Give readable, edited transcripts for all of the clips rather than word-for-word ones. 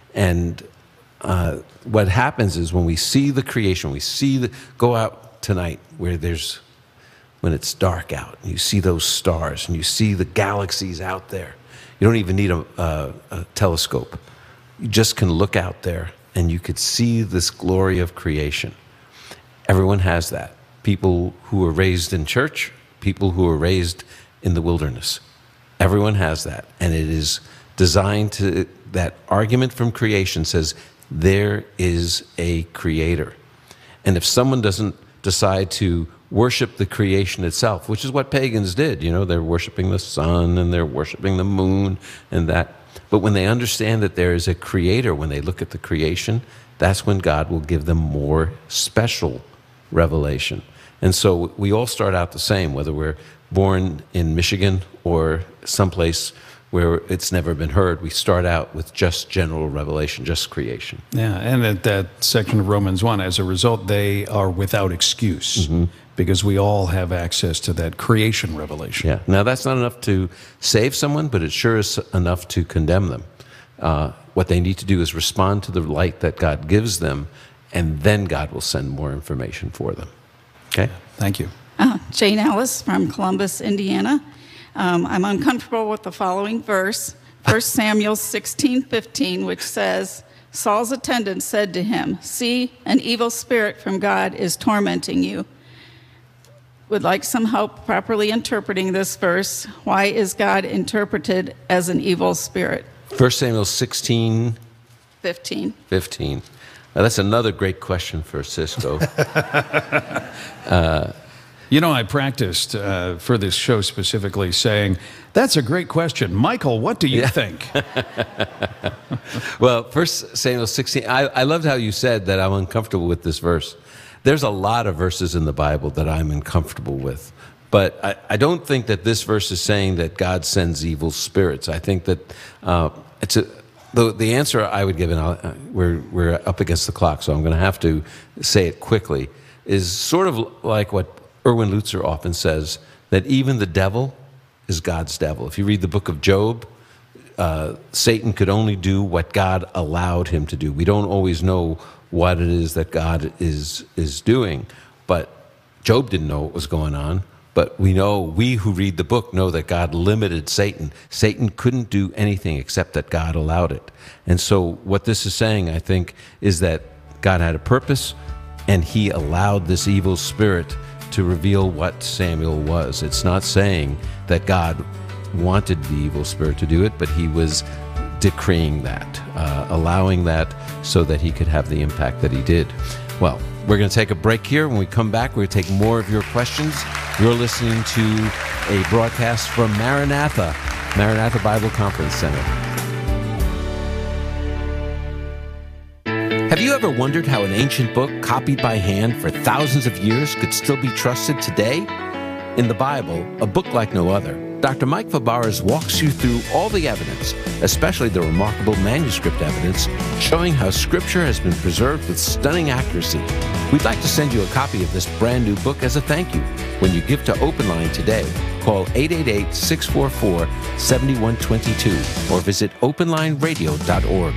And what happens is when we see the creation, go out tonight when it's dark out, and you see those stars, and you see the galaxies out there. You don't even need a telescope. You just can look out there, and you could see this glory of creation. Everyone has that. People who were raised in church, people who were raised in the wilderness. Everyone has that. And it is designed to, that argument from creation says, there is a creator. And if someone doesn't decide to worship the creation itself, which is what pagans did, they're worshiping the sun and they're worshiping the moon and that. But when they understand that there is a creator, when they look at the creation, that's when God will give them more special revelation. And so we all start out the same, whether we're born in Michigan or someplace where it's never been heard. We start out with just general revelation, just creation. Yeah, and that section of Romans 1, as a result, they are without excuse, because we all have access to that creation revelation. Yeah. Now, that's not enough to save someone, but it sure is enough to condemn them. What they need to do is respond to the light that God gives them, and then God will send more information for them. Okay? Thank you. Jane Ellis from Columbus, Indiana. I'm uncomfortable with the following verse, 1 Samuel 16:15, which says, Saul's attendant said to him, "See, an evil spirit from God is tormenting you." Would like some help properly interpreting this verse. Why is God interpreted as an evil spirit? 1 Samuel 16, 15. Now, that's another great question for Cisco. I practiced for this show specifically saying, that's a great question. Michael, what do you think? Well, 1 Samuel 16, I loved how you said that I'm uncomfortable with this verse. There's a lot of verses in the Bible that I'm uncomfortable with. But I don't think that this verse is saying that God sends evil spirits. I think that the answer I would give, and we're up against the clock, so I'm going to have to say it quickly, is sort of like what Erwin Lutzer often says, that even the devil is God's devil. If you read the book of Job, Satan could only do what God allowed him to do. We don't always know what it is that God is doing, but Job didn't know what was going on. But we who read the book know that God limited Satan. Satan couldn't do anything except that God allowed it. And so what this is saying, I think, is that God had a purpose, and he allowed this evil spirit to reveal what Samuel was. It's not saying that God wanted the evil spirit to do it, but he was decreeing that, allowing that so that he could have the impact that he did. Well, we're going to take a break here. When we come back, we're going to take more of your questions. You're listening to a broadcast from Maranatha Bible Conference Center. Have you ever wondered how an ancient book copied by hand for thousands of years could still be trusted today? In the Bible, a book like no other, Dr. Mike Fabarez walks you through all the evidence, especially the remarkable manuscript evidence, showing how Scripture has been preserved with stunning accuracy. We'd like to send you a copy of this brand new book as a thank you. When you give to OpenLine today, call 888-644-7122 or visit openlineradio.org.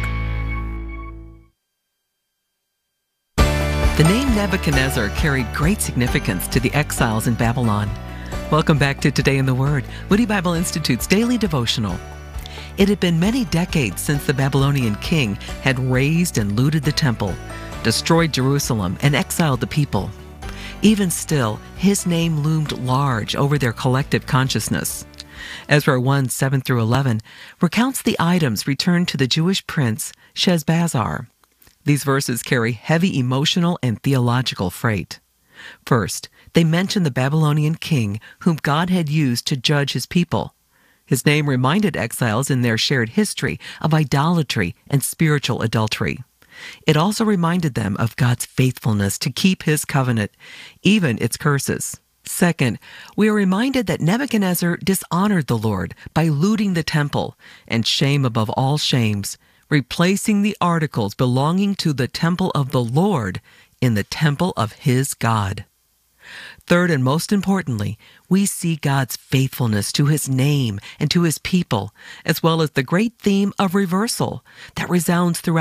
The name Nebuchadnezzar carried great significance to the exiles in Babylon. Welcome back to Today in the Word, Moody Bible Institute's daily devotional. It had been many decades since the Babylonian king had razed and looted the temple, destroyed Jerusalem, and exiled the people. Even still, his name loomed large over their collective consciousness. Ezra 1, 7-11 recounts the items returned to the Jewish prince Sheshbazzar. These verses carry heavy emotional and theological freight. First, they mention the Babylonian king whom God had used to judge his people. His name reminded exiles in their shared history of idolatry and spiritual adultery. It also reminded them of God's faithfulness to keep his covenant, even its curses. Second, we are reminded that Nebuchadnezzar dishonored the Lord by looting the temple, and shame above all shames, replacing the articles belonging to the temple of the Lord in the temple of his God. Third, and most importantly, we see God's faithfulness to his name and to his people, as well as the great theme of reversal that resounds throughout